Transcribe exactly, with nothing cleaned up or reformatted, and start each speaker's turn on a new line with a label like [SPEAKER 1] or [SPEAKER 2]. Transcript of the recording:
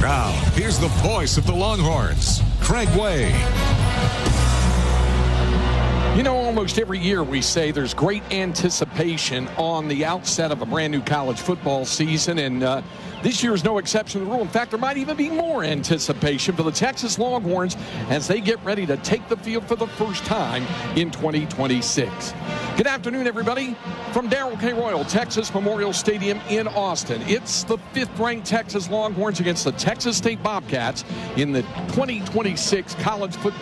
[SPEAKER 1] Now, here's the voice of the Longhorns, Craig Way.
[SPEAKER 2] You know, almost every year we say there's great anticipation on the outset of a brand new college football season, and uh, this year is no exception to the rule. In fact, there might even be more anticipation for the Texas Longhorns as they get ready to take the field for the first time in twenty twenty-six. Good afternoon, everybody. From Darrell K. Royal, Texas Memorial Stadium in Austin, it's the fifth-ranked Texas Longhorns against the Texas State Bobcats in the twenty twenty-six college football